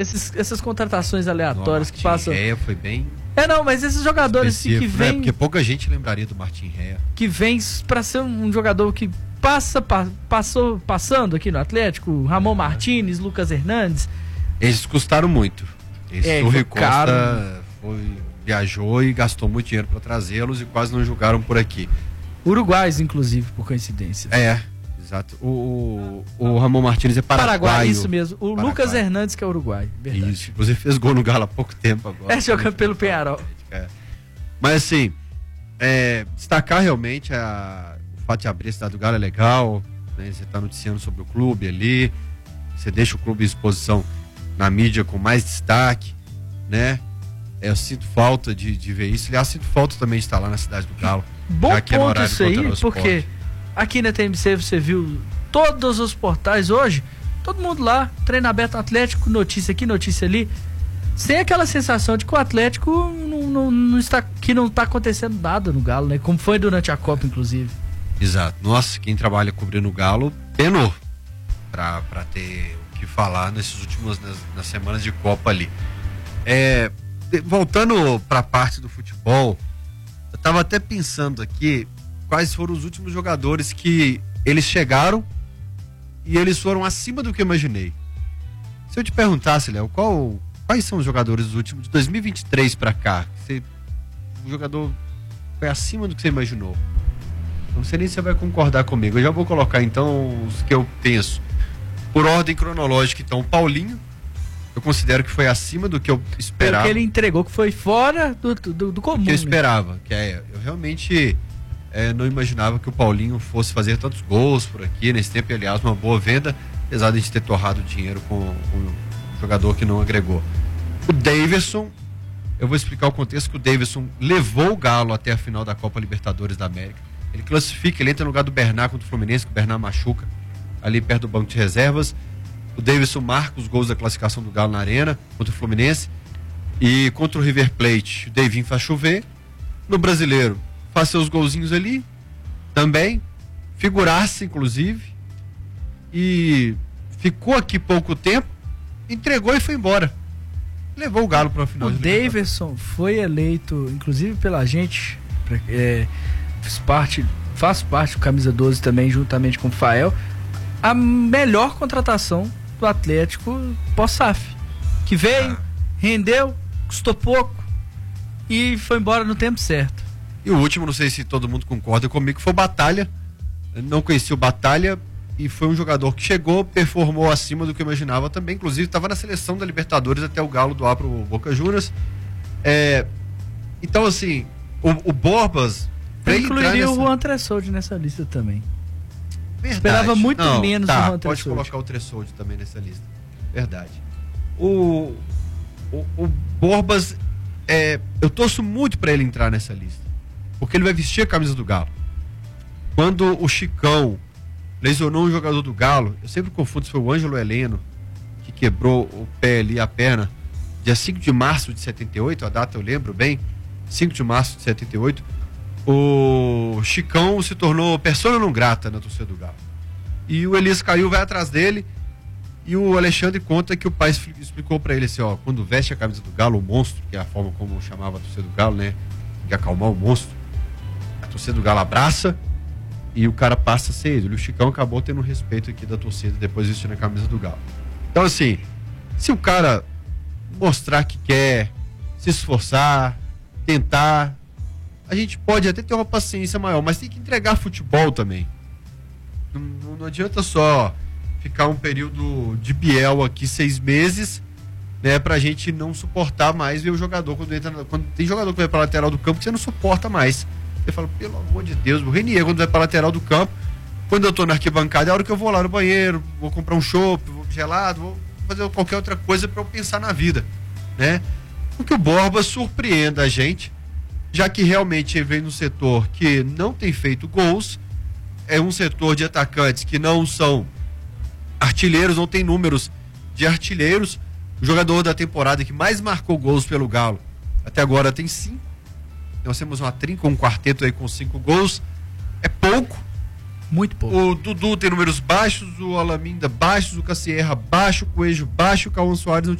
essas contratações aleatórias que passam. Rea foi bem. Não, mas esses jogadores assim, que vêm. Porque pouca gente lembraria do Martin Rea. Que vem pra ser um jogador que passando aqui no Atlético, Ramon Martínez, Lucas Hernandes. Eles custaram muito. O Rui Costa viajou e gastou muito dinheiro para trazê-los e quase não jogaram por aqui. Uruguaios, inclusive, por coincidência. Exato. O Ramon Martínez é paraguaio. Isso mesmo. O Lucas Hernandes que é uruguaio, verdade. Isso, inclusive fez gol no Galo há pouco tempo agora. Jogando pelo Peñarol. Mas assim, destacar realmente o fato de abrir a cidade do Galo é legal, né? Você está noticiando sobre o clube ali, você deixa o clube em exposição na mídia com mais destaque, né? Eu sinto falta de ver isso. Aliás, sinto falta também de estar lá na cidade do Galo. Bom ponto isso aí, porque aqui na TMC você viu todos os portais hoje, todo mundo lá, treino aberto Atlético, notícia aqui, notícia ali, sem aquela sensação de que o Atlético não está acontecendo nada no Galo, né? Como foi durante a Copa, inclusive. Exato. Nossa, quem trabalha cobrindo o Galo penou pra ter o que falar nas semanas de Copa ali. Voltando para a parte do futebol, eu estava até pensando aqui quais foram os últimos jogadores que eles chegaram e eles foram acima do que eu imaginei. Se eu te perguntasse, Léo, quais são os jogadores dos últimos de 2023 para cá? O jogador foi acima do que você imaginou. Não sei nem se você vai concordar comigo. Eu já vou colocar então os que eu penso. Por ordem cronológica, então, o Paulinho. Eu considero que foi acima do que eu esperava. Pelo que ele entregou, que foi fora do comum. Que eu esperava. Eu realmente não imaginava que o Paulinho fosse fazer tantos gols por aqui nesse tempo. E, aliás, uma boa venda, apesar de a gente ter torrado dinheiro com um jogador que não agregou. O Daverson, eu vou explicar o contexto, que o Daverson levou o Galo até a final da Copa Libertadores da América. Ele classifica, ele entra no lugar do Bernard contra o Fluminense, que o Bernard machuca, ali perto do banco de reservas. O Daverson marca os gols da classificação do Galo na Arena contra o Fluminense. E contra o River Plate, o Davinho faz chover. No Brasileiro, faz seus golzinhos ali também. Figuraça, inclusive. E ficou aqui pouco tempo, entregou e foi embora. Levou o Galo para a final. O Daverson foi eleito, inclusive pela gente, faz parte do Camisa 12 também, juntamente com o Fael, a melhor contratação do Atlético pós-SAF, que veio, rendeu, custou pouco e foi embora no tempo certo. E o último, não sei se todo mundo concorda comigo, foi o Batalha. Eu não conheci o Batalha e foi um jogador que chegou, performou acima do que eu imaginava também, inclusive estava na seleção da Libertadores até o Galo doar pro Boca Juniors. Então assim, o Borbas... Eu incluiria o Juan Tressoldi nessa lista também. Verdade. Esperava muito menos do Juan Tressoldi. Pode colocar o Tressoldi também nessa lista. Verdade. O Borbas, eu torço muito para ele entrar nessa lista, porque ele vai vestir a camisa do Galo. Quando o Chicão lesionou um jogador do Galo, eu sempre confundo se foi o Ângelo Heleno que quebrou o pé ali, a perna, dia 5 de março de 78, a data eu lembro bem, 5 de março de 78, o Chicão se tornou persona não grata na torcida do Galo. E o Elias caiu, vai atrás dele, e o Alexandre conta que o pai explicou pra ele assim, quando veste a camisa do Galo, o monstro, que é a forma como chamava a torcida do Galo, né, que acalmar o monstro, a torcida do Galo abraça e o cara passa a ser ídolo. O Chicão acabou tendo respeito aqui da torcida depois vestindo a camisa do Galo. Então assim, se o cara mostrar que quer, se esforçar, tentar, a gente pode até ter uma paciência maior, mas tem que entregar futebol também. Não adianta só ficar um período de Biel aqui 6 meses, né, pra gente não suportar mais ver o jogador quando tem jogador que vai pra lateral do campo que você não suporta mais. Você fala, pelo amor de Deus, o Renier quando vai pra lateral do campo, quando eu tô na arquibancada, é a hora que eu vou lá no banheiro, vou comprar um chopp, vou gelado, vou fazer qualquer outra coisa pra eu pensar na vida, né? Porque o Borba surpreenda a gente, já que realmente ele vem num setor que não tem feito gols, é um setor de atacantes que não são artilheiros, não tem números de artilheiros. O jogador da temporada que mais marcou gols pelo Galo até agora tem 5. Nós temos um quarteto aí com 5 gols. É pouco. Muito pouco. O Dudu tem números baixos, o Alaminda baixos, o Cassierra baixo, o Coelho baixo, o Cauã Soares não